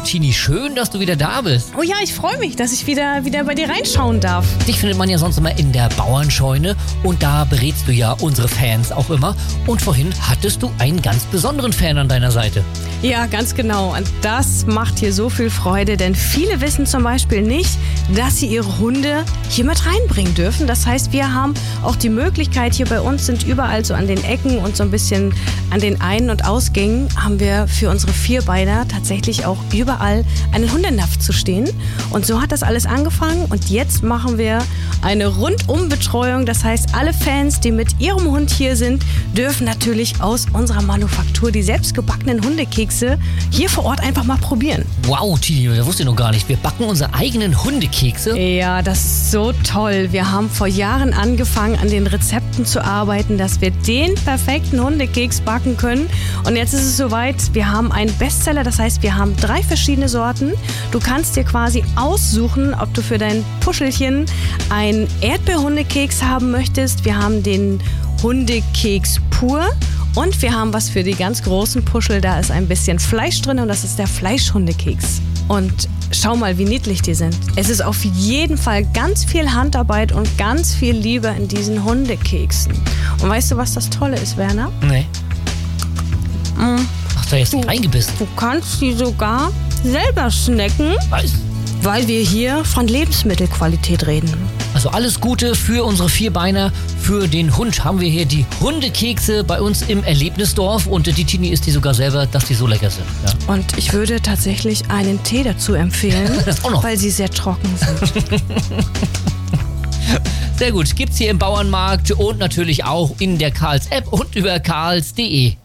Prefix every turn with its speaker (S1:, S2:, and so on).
S1: Tini, schön, dass du wieder da bist.
S2: Oh ja, ich freue mich, dass ich wieder bei dir reinschauen darf.
S1: Dich findet man ja sonst immer in der Bauernscheune und da berätst du ja unsere Fans auch immer. Und vorhin hattest du einen ganz besonderen Fan an deiner Seite.
S2: Ja, ganz genau. Und das macht hier so viel Freude, denn viele wissen zum Beispiel nicht, dass sie ihre Hunde hier mit reinbringen dürfen. Das heißt, wir haben auch die Möglichkeit, hier bei uns sind überall so an den Ecken und so ein bisschen an den Ein- und Ausgängen haben wir für unsere Vierbeiner tatsächlich auch überall einen Hundenapf zu stehen. Und so hat das alles angefangen und jetzt machen wir eine Rundumbetreuung. Das heißt, alle Fans, die mit ihrem Hund hier sind, dürfen natürlich aus unserer Manufaktur die selbstgebackenen Hundekekse hier vor Ort einfach mal probieren.
S1: Wow, Tini, das wusste ich noch gar nicht. Wir backen unsere eigenen Hundekekse.
S2: Ja, das ist so toll. Wir haben vor Jahren angefangen, an den Rezepten zu arbeiten, dass wir den perfekten Hundekeks backen können. Und jetzt ist es soweit. Wir haben einen Bestseller, das heißt, wir haben 3 verschiedene Sorten. Du kannst dir quasi aussuchen, ob du für dein Puschelchen einen Erdbeerhundekeks haben möchtest. Wir haben den Hundekeks pur. Und wir haben was für die ganz großen Puschel, da ist ein bisschen Fleisch drin und das ist der Fleischhundekeks. Und schau mal, wie niedlich die sind. Es ist auf jeden Fall ganz viel Handarbeit und ganz viel Liebe in diesen Hundekeksen. Und weißt du, was das Tolle ist, Werner?
S1: Nee. Hast du jetzt nicht eingebissen?
S2: Du kannst sie sogar selber snacken,
S1: Was?
S2: weil wir hier von Lebensmittelqualität reden.
S1: Also alles Gute für unsere Vierbeiner. Für den Hund haben wir hier die Hundekekse bei uns im Erlebnisdorf. Und die Tini isst die sogar selber, dass die so lecker sind. Ja.
S2: Und ich würde tatsächlich einen Tee dazu empfehlen,
S1: Das auch noch.
S2: weil sie sehr trocken sind.
S1: Sehr gut. Gibt's hier im Bauernmarkt und natürlich auch in der Karls App und über karls.de.